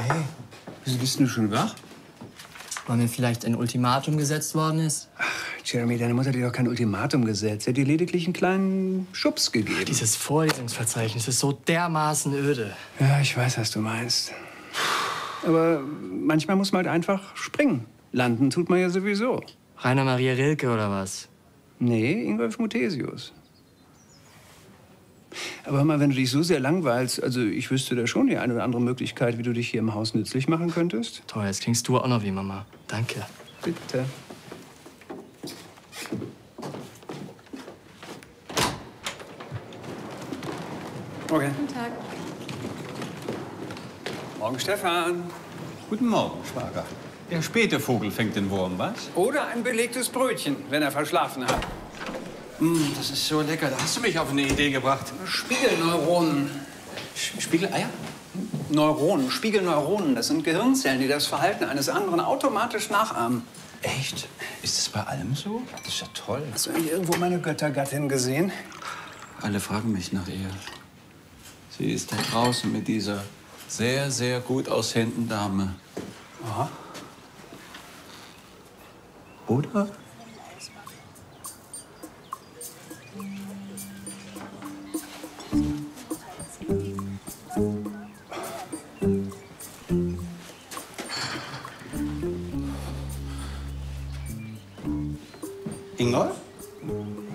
Hey, wieso bist du schon wach? Weil mir vielleicht ein Ultimatum gesetzt worden ist? Ach, Jeremy, deine Mutter hat dir doch kein Ultimatum gesetzt. Sie hat dir lediglich einen kleinen Schubs gegeben. Ach, dieses Vorlesungsverzeichnis ist so dermaßen öde. Ja, ich weiß, was du meinst. Aber manchmal muss man halt einfach springen. Landen tut man ja sowieso. Rainer Maria Rilke oder was? Nee, Ingolf Muthesius. Aber hör mal, wenn du dich so sehr langweilst, also ich wüsste da schon die eine oder andere Möglichkeit, wie du dich hier im Haus nützlich machen könntest. Toll, jetzt klingst du auch noch wie Mama. Danke. Bitte. Okay. Guten Tag. Morgen, Stefan. Guten Morgen, Schwager. Der späte Vogel fängt den Wurm, was? Oder ein belegtes Brötchen, wenn er verschlafen hat. Das ist so lecker. Da hast du mich auf eine Idee gebracht. Spiegelneuronen. Spiegeleier? Neuronen, Spiegelneuronen, das sind Gehirnzellen, die das Verhalten eines anderen automatisch nachahmen. Echt? Ist das bei allem so? Das ist ja toll. Hast du eigentlich irgendwo meine Göttergattin gesehen? Alle fragen mich nach ihr. Sie ist da draußen mit dieser sehr, sehr gut aussehenden Dame. Aha. Oder? Ingolf?